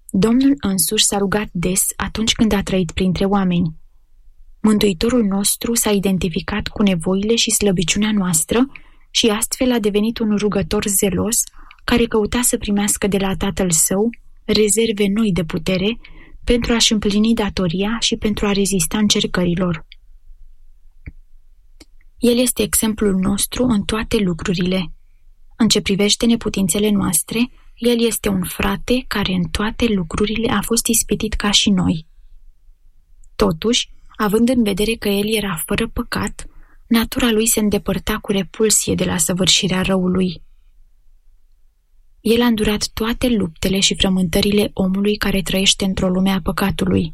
Domnul însuși s-a rugat des atunci când a trăit printre oameni. Mântuitorul nostru s-a identificat cu nevoile și slăbiciunea noastră și astfel a devenit un rugător zelos care căuta să primească de la Tatăl Său rezerve noi de putere pentru a-și împlini datoria și pentru a rezista încercărilor. El este exemplul nostru în toate lucrurile. În ce privește neputințele noastre, el este un frate care în toate lucrurile a fost ispitit ca și noi. Totuși, având în vedere că el era fără păcat, natura lui se îndepărta cu repulsie de la săvârșirea răului. El a îndurat toate luptele și frământările omului care trăiește într-o lume a păcatului.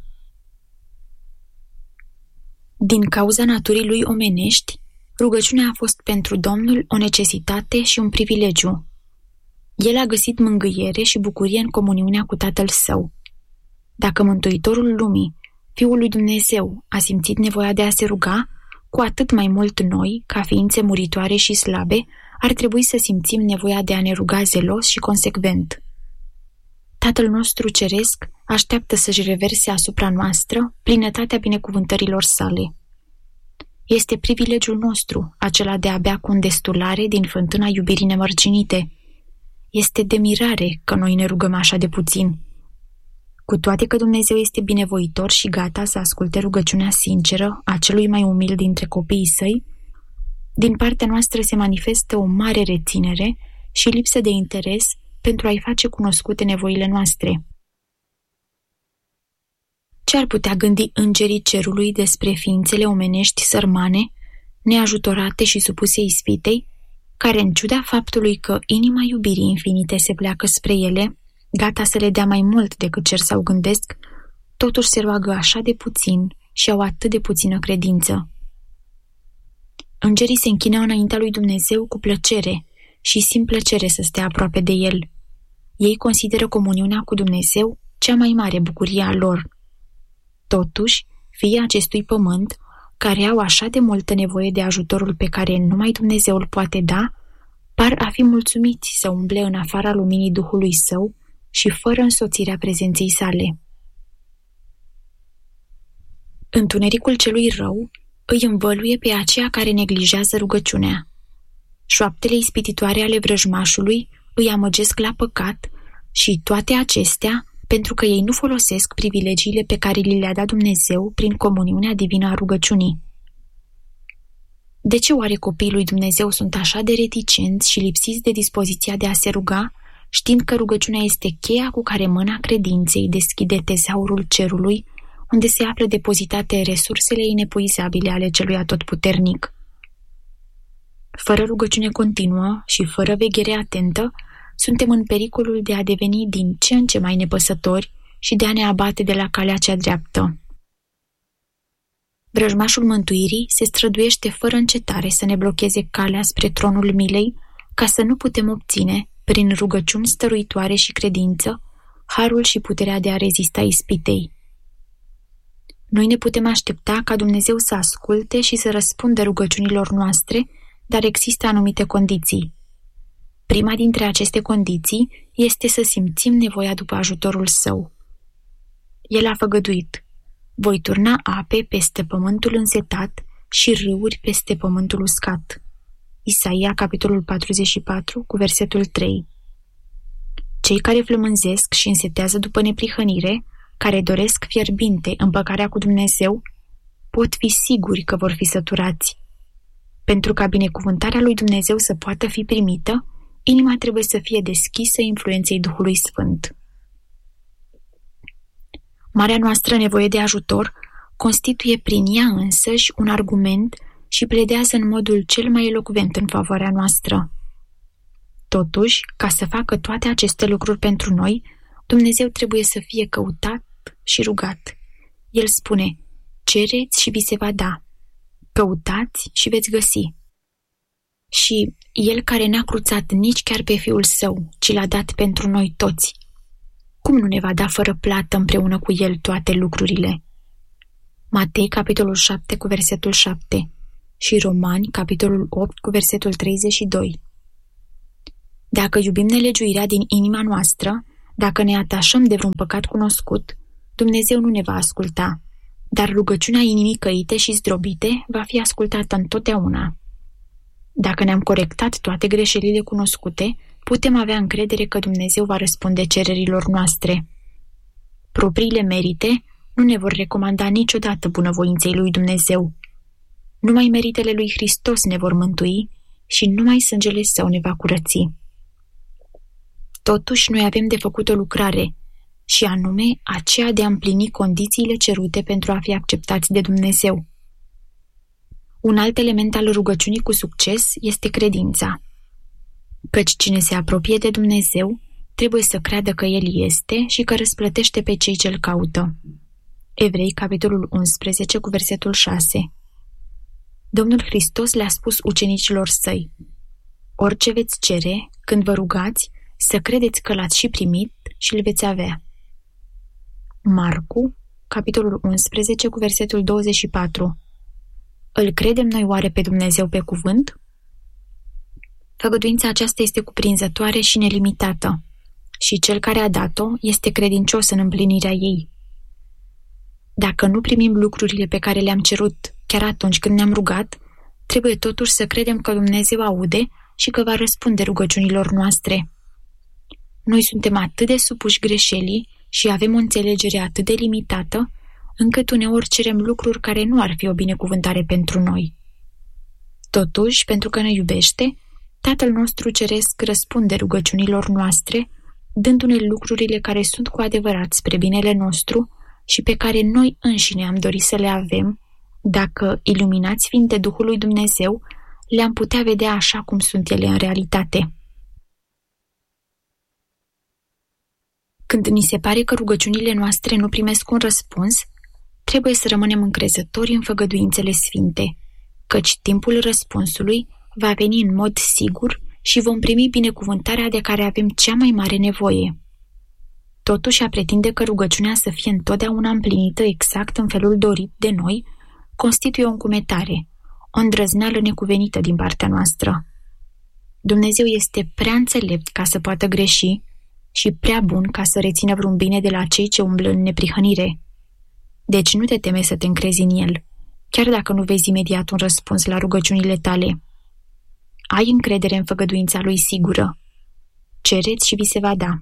Din cauza naturii lui omenești, rugăciunea a fost pentru Domnul o necesitate și un privilegiu. El a găsit mângâiere și bucurie în comuniunea cu Tatăl Său. Dacă Mântuitorul lumii, Fiul lui Dumnezeu, a simțit nevoia de a se ruga, cu atât mai mult noi, ca ființe muritoare și slabe, ar trebui să simțim nevoia de a ne ruga zelos și consecvent. Tatăl nostru ceresc așteaptă să-și reverse asupra noastră plinătatea binecuvântărilor sale. Este privilegiul nostru acela de a bea cu îndestulare din fântâna iubirii nemărginite. Este de mirare că noi ne rugăm așa de puțin. Cu toate că Dumnezeu este binevoitor și gata să asculte rugăciunea sinceră a celui mai umil dintre copiii săi, din partea noastră se manifestă o mare reținere și lipsă de interes pentru a-i face cunoscute nevoile noastre. Ce ar putea gândi îngerii cerului despre ființele omenești sărmane, neajutorate și supuse ispitei, care, în ciuda faptului că inima iubirii infinite se pleacă spre ele, gata să le dea mai mult decât cer sau gândesc, totuși se roagă așa de puțin și au atât de puțină credință? Îngerii se închină înaintea lui Dumnezeu cu plăcere și simt plăcere să stea aproape de El. Ei consideră comuniunea cu Dumnezeu cea mai mare bucurie a lor. Totuși, fiii acestui pământ, care au așa de multă nevoie de ajutorul pe care numai Dumnezeu îl poate da, par a fi mulțumiți să umble în afara luminii Duhului Său și fără însoțirea prezenței sale. Întunericul celui rău îi învăluie pe aceia care neglijează rugăciunea. Șoaptele ispititoare ale vrăjmașului îi amăgesc la păcat și toate acestea pentru că ei nu folosesc privilegiile pe care li le-a dat Dumnezeu prin comuniunea divină a rugăciunii. De ce oare copiii lui Dumnezeu sunt așa de reticenți și lipsiți de dispoziția de a se ruga, știind că rugăciunea este cheia cu care mâna credinței deschide tezaurul cerului, unde se află depozitate resursele inepuizabile ale celui atotputernic? Fără rugăciune continuă și fără veghere atentă, suntem în pericolul de a deveni din ce în ce mai nepăsători și de a ne abate de la calea cea dreaptă. Vrăjmașul mântuirii se străduiește fără încetare să ne blocheze calea spre tronul milei, ca să nu putem obține, prin rugăciuni stăruitoare și credință, harul și puterea de a rezista ispitei. Noi ne putem aștepta ca Dumnezeu să asculte și să răspundă rugăciunilor noastre, dar există anumite condiții. Prima dintre aceste condiții este să simțim nevoia după ajutorul Său. El a făgăduit: voi turna ape peste pământul însetat și râuri peste pământul uscat. Isaia, capitolul 44, cu versetul 3. Cei care flămânzesc și însetează după neprihănire, care doresc fierbinte împăcarea cu Dumnezeu, pot fi siguri că vor fi săturați. Pentru ca binecuvântarea lui Dumnezeu să poată fi primită, inima trebuie să fie deschisă influenței Duhului Sfânt. Marea noastră nevoie de ajutor constituie prin ea însăși un argument și pledează în modul cel mai elocvent în favoarea noastră. Totuși, ca să facă toate aceste lucruri pentru noi, Dumnezeu trebuie să fie căutat și rugat. El spune: cereți și vi se va da, căutați și veți găsi. Și El care n-a cruțat nici chiar pe Fiul Său, ci l-a dat pentru noi toți, cum nu ne va da fără plată împreună cu El toate lucrurile? Matei, capitolul 7, cu versetul 7 și Romani, capitolul 8, cu versetul 32. Dacă iubim nelegiuirea din inima noastră, Dacă ne atașăm de vreun păcat cunoscut, Dumnezeu nu ne va asculta, dar rugăciunea inimii căite și zdrobite va fi ascultată întotdeauna. Dacă ne-am corectat toate greșelile cunoscute, putem avea încredere că Dumnezeu va răspunde cererilor noastre. Propriile merite nu ne vor recomanda niciodată bunăvoinței lui Dumnezeu. Numai meritele lui Hristos ne vor mântui și numai sângele Său ne va curăți. Totuși, noi avem de făcut o lucrare, și anume aceea de a împlini condițiile cerute pentru a fi acceptați de Dumnezeu. Un alt element al rugăciunii cu succes este credința. Căci cine se apropie de Dumnezeu trebuie să creadă că El este și că răsplătește pe cei ce-L caută. Evrei, capitolul 11, cu versetul 6. Domnul Hristos le-a spus ucenicilor Săi: orice veți cere, când vă rugați, să credeți că l-ați și primit și îl veți avea. Marcu, capitolul 11, cu versetul 24. Îl credem noi oare pe Dumnezeu pe cuvânt? Făgăduința aceasta este cuprinzătoare și nelimitată, și cel care a dat-o este credincios în împlinirea ei. Dacă nu primim lucrurile pe care le-am cerut chiar atunci când ne-am rugat, trebuie totuși să credem că Dumnezeu aude și că va răspunde rugăciunilor noastre. Noi suntem atât de supuși greșelii și avem o înțelegere atât de limitată, încât uneori cerem lucruri care nu ar fi o binecuvântare pentru noi. Totuși, pentru că ne iubește, Tatăl nostru Ceresc răspunde rugăciunilor noastre, dându-ne lucrurile care sunt cu adevărat spre binele nostru și pe care noi înșine am dorit să le avem, dacă, iluminați fiind de Duhul lui Dumnezeu, le-am putea vedea așa cum sunt ele în realitate. Când ni se pare că rugăciunile noastre nu primesc un răspuns, trebuie să rămânem încrezători în făgăduințele sfinte, căci timpul răspunsului va veni în mod sigur și vom primi binecuvântarea de care avem cea mai mare nevoie. Totuși, a pretinde că rugăciunea să fie întotdeauna împlinită exact în felul dorit de noi, constituie o încumetare, o îndrăzneală necuvenită din partea noastră. Dumnezeu este prea înțelept ca să poată greși și prea bun ca să rețină vreun bine de la cei ce umblă în neprihănire. Deci nu te teme să te încrezi în El, chiar dacă nu vezi imediat un răspuns la rugăciunile tale. Ai încredere în făgăduința Lui sigură. Cereți și vi se va da.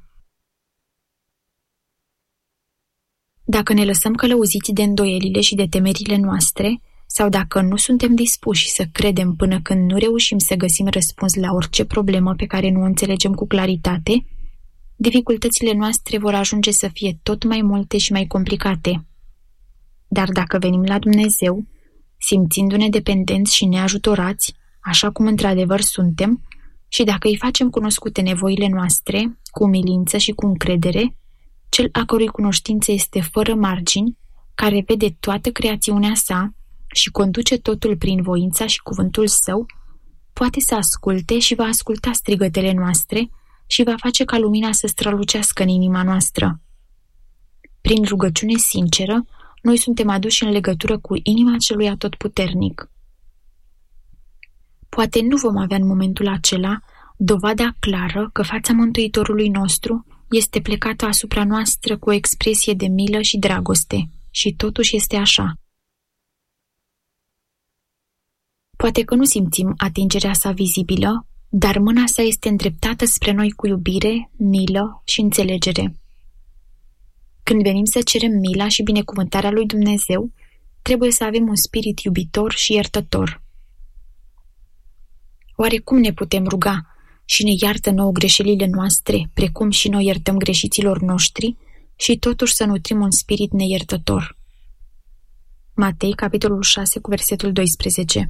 Dacă ne lăsăm călăuziți de îndoielile și de temerile noastre, sau dacă nu suntem dispuși să credem până când nu reușim să găsim răspuns la orice problemă pe care nu o înțelegem cu claritate, dificultățile noastre vor ajunge să fie tot mai multe și mai complicate. Dar dacă venim la Dumnezeu, simțindu-ne dependenți și neajutorați, așa cum într-adevăr suntem, și dacă îi facem cunoscute nevoile noastre, cu umilință și cu încredere, cel a cărui cunoștință este fără margini, care vede toată creațiunea sa și conduce totul prin voința și cuvântul său, poate să asculte și va asculta strigătele noastre și va face ca lumina să strălucească în inima noastră. Prin rugăciune sinceră, noi suntem aduși în legătură cu inima celui atotputernic. Poate nu vom avea în momentul acela dovada clară că fața Mântuitorului nostru este plecată asupra noastră cu o expresie de milă și dragoste, și totuși este așa. Poate că nu simțim atingerea sa vizibilă, dar mâna sa este îndreptată spre noi cu iubire, milă și înțelegere. Când venim să cerem mila și binecuvântarea lui Dumnezeu, trebuie să avem un spirit iubitor și iertător. Oare cum ne putem ruga și ne iartă nouă greșelile noastre, precum și noi iertăm greșiților noștri, și totuși să nutrim un spirit neiertător? Matei, capitolul 6, cu versetul 12.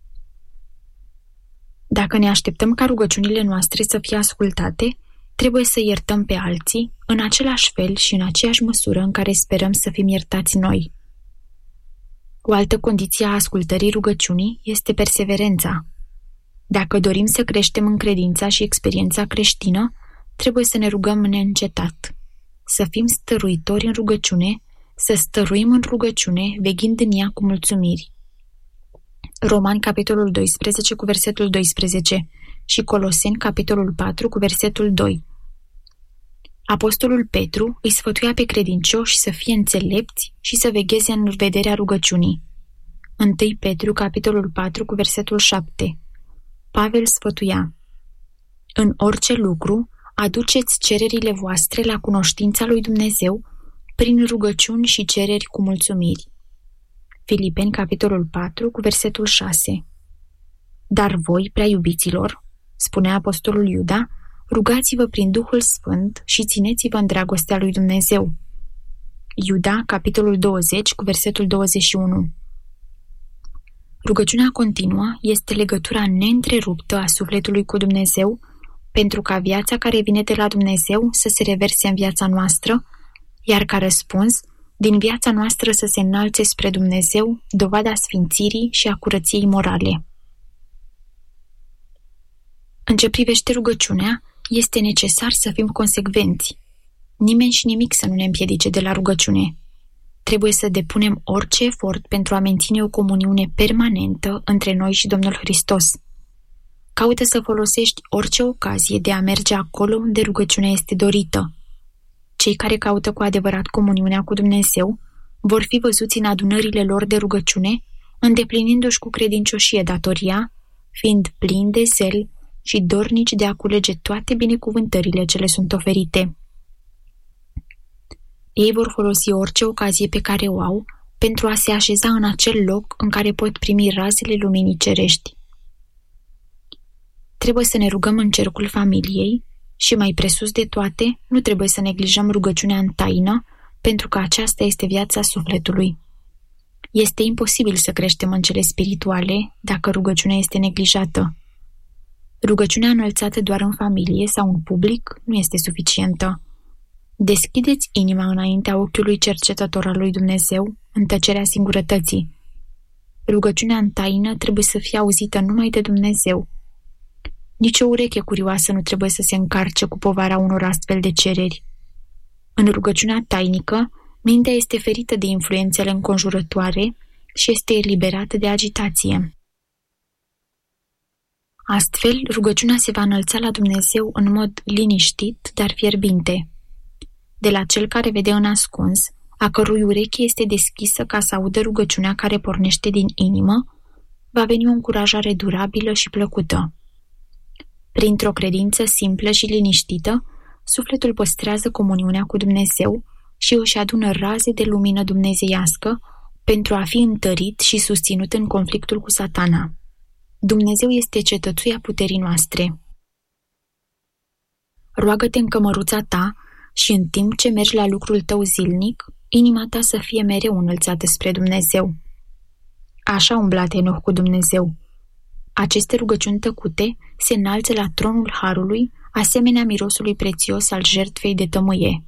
Dacă ne așteptăm ca rugăciunile noastre să fie ascultate, trebuie să iertăm pe alții în același fel și în aceeași măsură în care sperăm să fim iertați noi. O altă condiție a ascultării rugăciunii este perseverența. Dacă dorim să creștem în credința și experiența creștină, trebuie să ne rugăm neîncetat, să fim stăruitori în rugăciune, să stăruim în rugăciune, veghind în ea cu mulțumiri. Romani, capitolul 12, cu versetul 12 și Coloseni, capitolul 4, cu versetul 2. Apostolul Petru îi sfătuia pe credincioși să fie înțelepți și să vegheze în vederea rugăciunii. 1 Petru, capitolul 4, cu versetul 7. Pavel sfătuia: în orice lucru, aduceți cererile voastre la cunoștința lui Dumnezeu prin rugăciuni și cereri cu mulțumiri. Filipeni, capitolul 4, cu versetul 6. Dar voi, prea iubiților, spunea apostolul Iuda, rugați-vă prin Duhul Sfânt și țineți-vă în dragostea lui Dumnezeu. Iuda, capitolul 20, cu versetul 21. Rugăciunea continuă este legătura neîntreruptă a sufletului cu Dumnezeu, pentru ca viața care vine de la Dumnezeu să se reverse în viața noastră, iar ca răspuns, din viața noastră să se înalțe spre Dumnezeu dovada sfințirii și a curăției morale. În ce privește rugăciunea, este necesar să fim consecvenți. Nimeni și nimic să nu ne împiedice de la rugăciune. Trebuie să depunem orice efort pentru a menține o comuniune permanentă între noi și Domnul Hristos. Caută să folosești orice ocazie de a merge acolo unde rugăciunea este dorită. Cei care caută cu adevărat comuniunea cu Dumnezeu vor fi văzuți în adunările lor de rugăciune, îndeplinindu-și cu credincioșie datoria, fiind plini de zel și dornici de a culege toate binecuvântările ce le sunt oferite. Ei vor folosi orice ocazie pe care o au pentru a se așeza în acel loc în care pot primi razele luminii cerești. Trebuie să ne rugăm în cercul familiei și, mai presus de toate, nu trebuie să neglijăm rugăciunea în taină, pentru că aceasta este viața sufletului. Este imposibil să creștem în cele spirituale dacă rugăciunea este neglijată. Rugăciunea înălțată doar în familie sau în public nu este suficientă. Deschideți inima înaintea ochiului cercetător al lui Dumnezeu, în tăcerea singurătății. Rugăciunea în taină trebuie să fie auzită numai de Dumnezeu. Nici o ureche curioasă nu trebuie să se încarce cu povara unor astfel de cereri. În rugăciunea tainică, mintea este ferită de influențele înconjurătoare și este eliberată de agitație. Astfel, rugăciunea se va înălța la Dumnezeu în mod liniștit, dar fierbinte. De la cel care vede în ascuns, a cărui ureche este deschisă ca să audă rugăciunea care pornește din inimă, va veni o încurajare durabilă și plăcută. Printr-o credință simplă și liniștită, sufletul păstrează comuniunea cu Dumnezeu și își adună raze de lumină dumnezeiască pentru a fi întărit și susținut în conflictul cu Satana. Dumnezeu este cetățuia puterii noastre. Roagă-te în cămăruța ta și în timp ce mergi la lucrul tău zilnic, inima ta să fie mereu înălțată spre Dumnezeu. Așa umbla Enoch cu Dumnezeu. Aceste rugăciuni tăcute se înalță la tronul harului, asemenea mirosului prețios al jertfei de tămâie.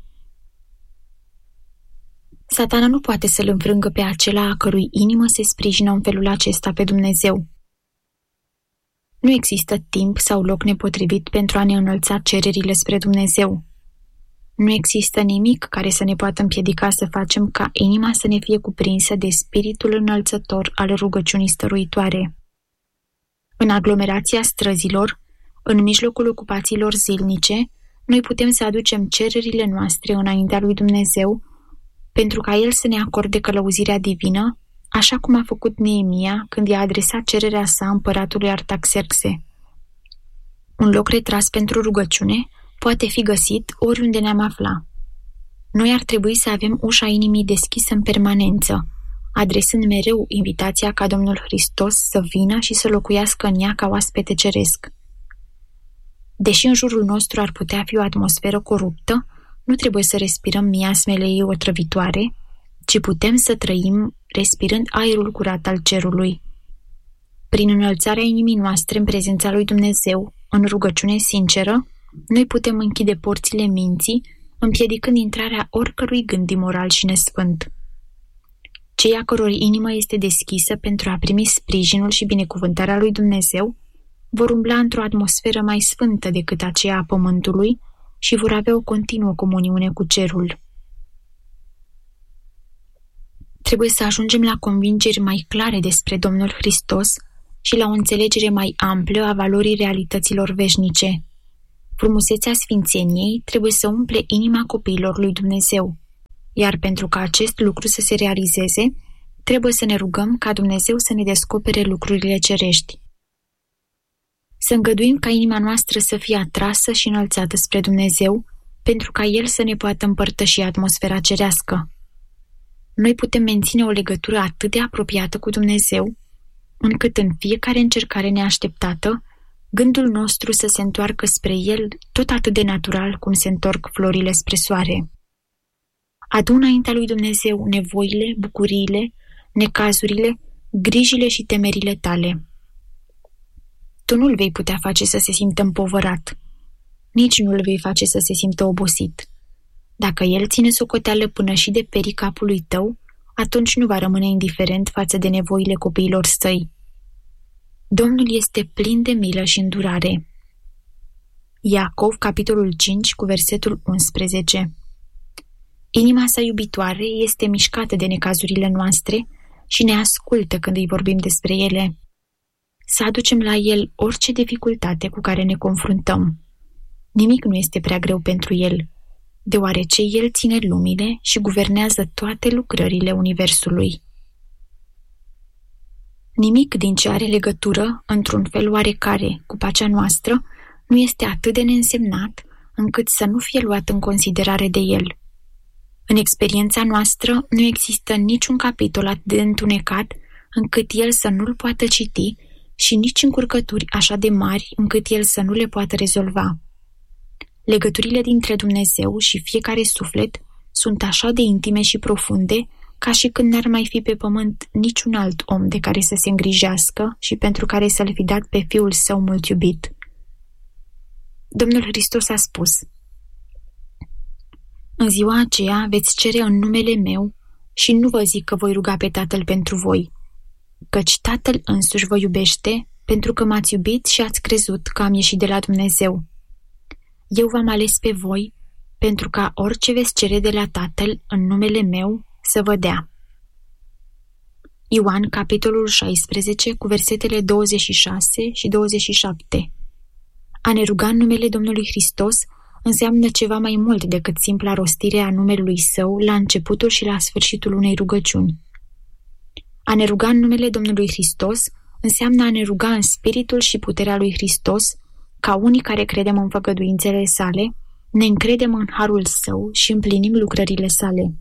Satana nu poate să-l înfrângă pe acela a cărui inimă se sprijină în felul acesta pe Dumnezeu. Nu există timp sau loc nepotrivit pentru a ne înălța cererile spre Dumnezeu. Nu există nimic care să ne poată împiedica să facem ca inima să ne fie cuprinsă de spiritul înălțător al rugăciunii stăruitoare. În aglomerația străzilor, în mijlocul ocupațiilor zilnice, noi putem să aducem cererile noastre înaintea lui Dumnezeu, pentru ca El să ne acorde călăuzirea divină, așa cum a făcut Neemia când i-a adresat cererea sa împăratului Artaxerxe. Un loc retras pentru rugăciune poate fi găsit oriunde ne-am afla. Noi ar trebui să avem ușa inimii deschisă în permanență, adresând mereu invitația ca Domnul Hristos să vină și să locuiască în ea ca oaspete ceresc. Deși în jurul nostru ar putea fi o atmosferă coruptă, nu trebuie să respirăm miasmele ei otrăvitoare, ci putem să trăim respirând aerul curat al cerului. Prin înălțarea inimii noastre în prezența lui Dumnezeu, în rugăciune sinceră, noi putem închide porțile minții, împiedicând intrarea oricărui gând imoral și nesfânt. Cei a căror inimă este deschisă pentru a primi sprijinul și binecuvântarea lui Dumnezeu vor umbla într-o atmosferă mai sfântă decât aceea a pământului și vor avea o continuă comuniune cu cerul. Trebuie să ajungem la convingeri mai clare despre Domnul Hristos și la o înțelegere mai amplă a valorii realităților veșnice. Frumusețea sfințeniei trebuie să umple inima copiilor lui Dumnezeu, iar pentru ca acest lucru să se realizeze, trebuie să ne rugăm ca Dumnezeu să ne descopere lucrurile cerești. Să îngăduim ca inima noastră să fie atrasă și înălțată spre Dumnezeu, pentru ca El să ne poată împărtăși atmosfera cerească. Noi putem menține o legătură atât de apropiată cu Dumnezeu, încât în fiecare încercare neașteptată, gândul nostru să se întoarcă spre El tot atât de natural cum se întorc florile spre soare. Adu înaintea lui Dumnezeu nevoile, bucuriile, necazurile, grijile și temerile tale. Tu nu-l vei putea face să se simtă împovărat, nici nu-l vei face să se simtă obosit. Dacă el ține socoteală până și de perii capului tău, atunci nu va rămâne indiferent față de nevoile copiilor săi. Domnul este plin de milă și îndurare. Iacov, capitolul 5, cu versetul 11. Inima sa iubitoare este mișcată de necazurile noastre și ne ascultă când îi vorbim despre ele. Să aducem la el orice dificultate cu care ne confruntăm. Nimic nu este prea greu pentru el, deoarece el ține lumile și guvernează toate lucrările universului. Nimic din ce are legătură, într-un fel oarecare, cu pacea noastră, nu este atât de neînsemnat încât să nu fie luat în considerare de el. În experiența noastră nu există niciun capitol atât de întunecat încât el să nu-l poată citi și nici încurcături așa de mari încât el să nu le poată rezolva. Legăturile dintre Dumnezeu și fiecare suflet sunt așa de intime și profunde ca și când n-ar mai fi pe pământ niciun alt om de care să se îngrijească și pentru care să-l fi dat pe Fiul Său mult iubit. Domnul Hristos a spus: în ziua aceea veți cere în numele meu și nu vă zic că voi ruga pe Tatăl pentru voi, căci Tatăl însuși vă iubește pentru că m-ați iubit și ați crezut că am ieșit de la Dumnezeu. Eu v-am ales pe voi pentru ca orice veți cere de la Tatăl în numele meu să vă dea. Ioan, capitolul 16, cu versetele 26 și 27. A ne ruga în numele Domnului Hristos înseamnă ceva mai mult decât simpla rostire a numelui Său la începutul și la sfârșitul unei rugăciuni. A ne ruga în numele Domnului Hristos înseamnă a ne ruga în spiritul și puterea lui Hristos, ca unii care credem în făgăduințele Sale, ne încredem în harul Său și împlinim lucrările Sale.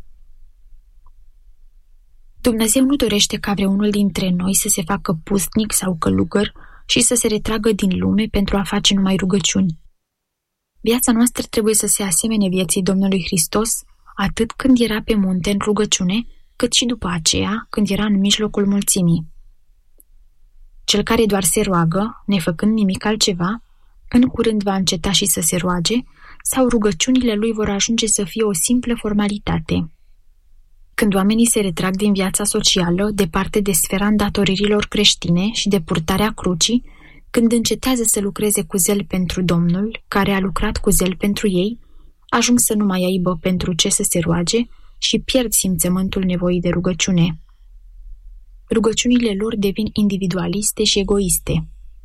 Dumnezeu nu dorește ca vreunul dintre noi să se facă pustnic sau călugăr și să se retragă din lume pentru a face numai rugăciuni. Viața noastră trebuie să se asemene vieții Domnului Hristos atât când era pe munte în rugăciune, cât și după aceea când era în mijlocul mulțimii. Cel care doar se roagă, nefăcând nimic altceva, în curând va înceta și să se roage, sau rugăciunile lui vor ajunge să fie o simplă formalitate. Când oamenii se retrag din viața socială, departe de sfera îndatoririlor creștine și de purtarea crucii, când încetează să lucreze cu zel pentru Domnul, care a lucrat cu zel pentru ei, ajung să nu mai aibă pentru ce să se roage și pierd simțământul nevoii de rugăciune. Rugăciunile lor devin individualiste și egoiste.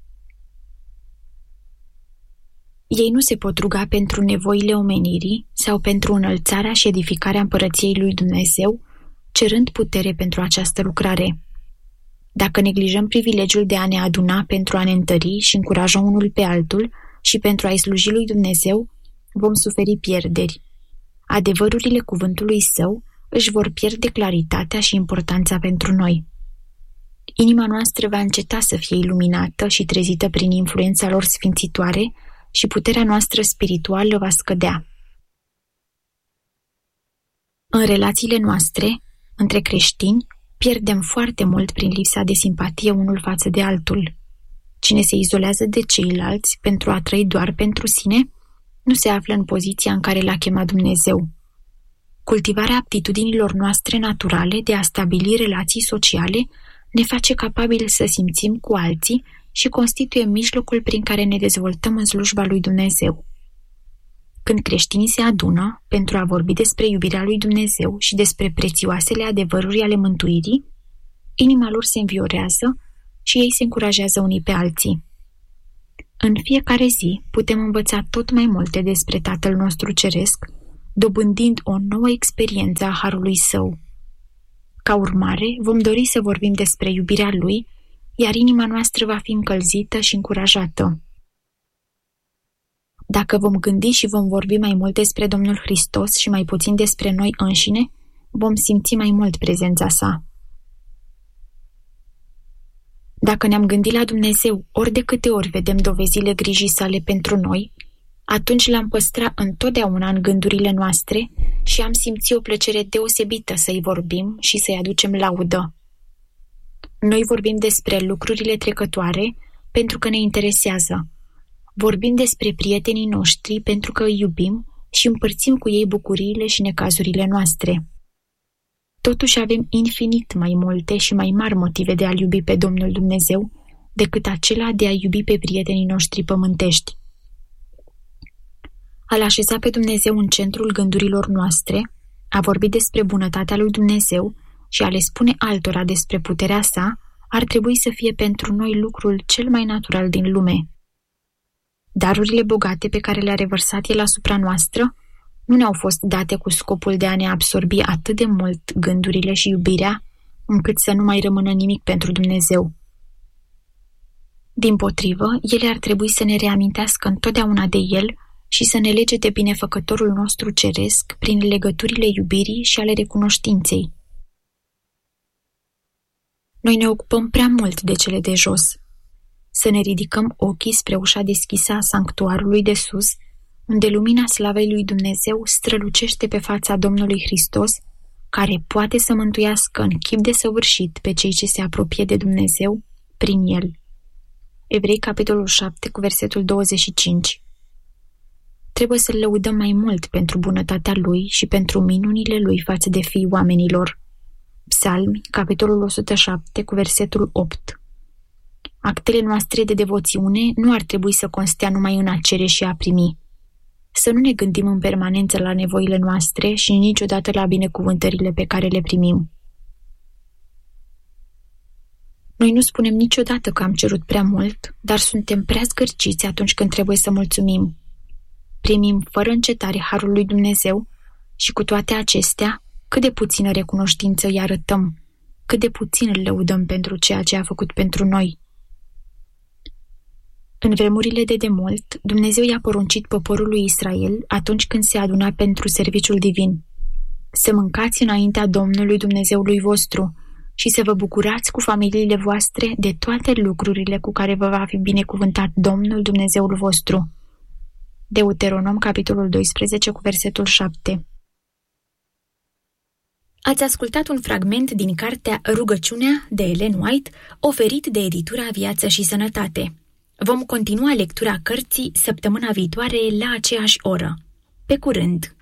Ei nu se pot ruga pentru nevoile omenirii sau pentru înălțarea și edificarea împărăției lui Dumnezeu, cerând putere pentru această lucrare. Dacă neglijăm privilegiul de a ne aduna pentru a ne întări și încuraja unul pe altul și pentru a-i sluji lui Dumnezeu, vom suferi pierderi. Adevărurile cuvântului Său își vor pierde claritatea și importanța pentru noi. Inima noastră va înceta să fie iluminată și trezită prin influența lor sfințitoare și puterea noastră spirituală va scădea. În relațiile noastre, între creștini, pierdem foarte mult prin lipsa de simpatie unul față de altul. Cine se izolează de ceilalți pentru a trăi doar pentru sine, nu se află în poziția în care l-a chemat Dumnezeu. Cultivarea aptitudinilor noastre naturale de a stabili relații sociale ne face capabili să simțim cu alții și constituie mijlocul prin care ne dezvoltăm în slujba lui Dumnezeu. Când creștinii se adună pentru a vorbi despre iubirea lui Dumnezeu și despre prețioasele adevăruri ale mântuirii, inima lor se înviorează și ei se încurajează unii pe alții. În fiecare zi putem învăța tot mai multe despre Tatăl nostru Ceresc, dobândind o nouă experiență a Harului Său. Ca urmare, vom dori să vorbim despre iubirea Lui, iar inima noastră va fi încălzită și încurajată. Dacă vom gândi și vom vorbi mai mult despre Domnul Hristos și mai puțin despre noi înșine, vom simți mai mult prezența Sa. Dacă ne-am gândit la Dumnezeu ori de câte ori vedem dovezile grijii Sale pentru noi, atunci L-am păstra întotdeauna în gândurile noastre și am simțit o plăcere deosebită să-i vorbim și să-i aducem laudă. Noi vorbim despre lucrurile trecătoare pentru că ne interesează. Vorbim despre prietenii noștri pentru că îi iubim și împărțim cu ei bucuriile și necazurile noastre. Totuși avem infinit mai multe și mai mari motive de a-L iubi pe Domnul Dumnezeu decât acela de a iubi pe prietenii noștri pământești. A-L așeza pe Dumnezeu în centrul gândurilor noastre, a vorbi despre bunătatea lui Dumnezeu și a le spune altora despre puterea Sa, ar trebui să fie pentru noi lucrul cel mai natural din lume. Darurile bogate pe care le-a revărsat El asupra noastră nu ne-au fost date cu scopul de a ne absorbi atât de mult gândurile și iubirea, încât să nu mai rămână nimic pentru Dumnezeu. Dimpotrivă, ele ar trebui să ne reamintească întotdeauna de El și să ne lege de binefăcătorul nostru ceresc prin legăturile iubirii și ale recunoștinței. Noi ne ocupăm prea mult de cele de jos. Să ne ridicăm ochii spre ușa deschisă a sanctuarului de sus, unde lumina slavei lui Dumnezeu strălucește pe fața Domnului Hristos, care poate să mântuiască în chip desăvârșit pe cei ce se apropie de Dumnezeu prin El. Evrei, capitolul 7, cu versetul 25. Trebuie să-L lăudăm mai mult pentru bunătatea Lui și pentru minunile Lui față de fiii oamenilor. Psalmi, capitolul 107, cu versetul 8. Actele noastre de devoțiune nu ar trebui să constea numai în a cere și a primi. Să nu ne gândim în permanență la nevoile noastre și niciodată la binecuvântările pe care le primim. Noi nu spunem niciodată că am cerut prea mult, dar suntem prea zgârciți atunci când trebuie să mulțumim. Primim fără încetare harul lui Dumnezeu și cu toate acestea, cât de puțină recunoștință îi arătăm, cât de puțin îl lăudăm pentru ceea ce a făcut pentru noi. În vremurile de demult, Dumnezeu i-a poruncit poporului Israel atunci când se aduna pentru serviciul divin: să mâncați înaintea Domnului Dumnezeului vostru și să vă bucurați cu familiile voastre de toate lucrurile cu care vă va fi binecuvântat Domnul Dumnezeul vostru. Deuteronom, capitolul 12, cu versetul 7. Ați ascultat un fragment din cartea Rugăciunea de Ellen White, oferit de editura Viață și Sănătate. Vom continua lectura cărții săptămâna viitoare la aceeași oră. Pe curând!